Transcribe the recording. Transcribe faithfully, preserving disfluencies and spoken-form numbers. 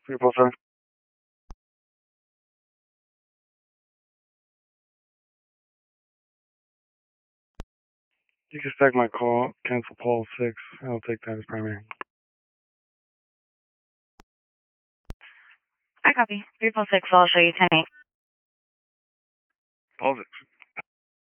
three four seven. You can stack my call, cancel Paul six. I'll take that as primary. I copy. three four six, I'll show you ten eight. Paul six.